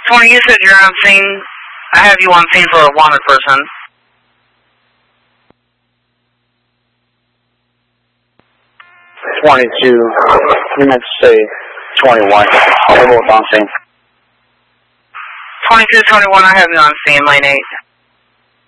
20, you said you're on scene. I have you on scene for a wanted person. 22. You meant to say 21. They're both on scene. 22, 21, I have you on scene, lane 8.